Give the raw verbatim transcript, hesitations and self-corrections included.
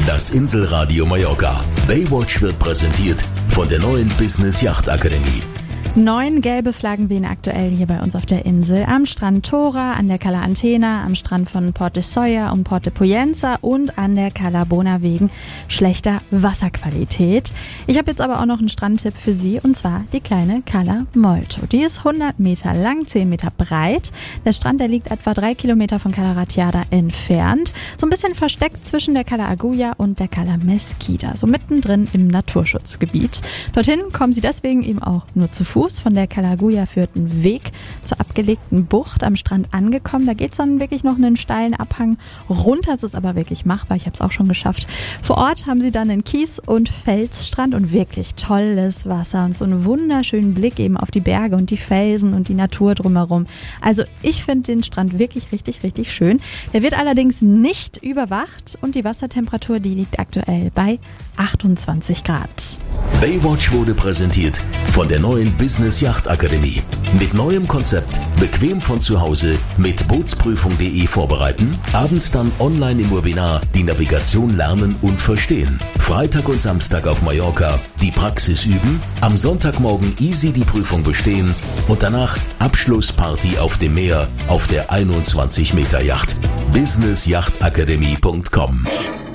Das Inselradio Mallorca. Baywatch wird präsentiert von der neuen Business Yacht Akademie. Neun gelbe Flaggen wehen aktuell hier bei uns auf der Insel. Am Strand Tora, an der Cala Antena, am Strand von Port de Solla und Port de Poyensa und an der Cala Bona wegen schlechter Wasserqualität. Ich habe jetzt aber auch noch einen Strandtipp für Sie, und zwar die kleine Cala Molto. Die ist hundert Meter lang, zehn Meter breit. Der Strand, der liegt etwa drei Kilometer von Cala Ratjada entfernt. So ein bisschen versteckt zwischen der Cala Agulla und der Cala Mesquita, so mittendrin im Naturschutzgebiet. Dorthin kommen Sie deswegen eben auch nur zu Fuß. Von der Cala Agulla führt ein Weg zur abgelegten Bucht am Strand angekommen. Da geht es dann wirklich noch einen steilen Abhang runter. Es ist aber wirklich machbar. Ich habe es auch schon geschafft. Vor Ort haben Sie dann einen Kies- und Felsstrand und wirklich tolles Wasser und so einen wunderschönen Blick eben auf die Berge und die Felsen und die Natur drumherum. Also ich finde den Strand wirklich richtig, richtig schön. Der wird allerdings nicht überwacht und die Wassertemperatur, die liegt aktuell bei achtundzwanzig Grad. Baywatch wurde präsentiert von der neuen Business Yacht Akademie. Mit neuem Konzept, bequem von zu Hause, mit Bootsprüfung punkt de vorbereiten, abends dann online im Webinar die Navigation lernen und verstehen. Freitag und Samstag auf Mallorca die Praxis üben, am Sonntagmorgen easy die Prüfung bestehen und danach Abschlussparty auf dem Meer auf der einundzwanzig Meter Yacht. business yacht akademie punkt com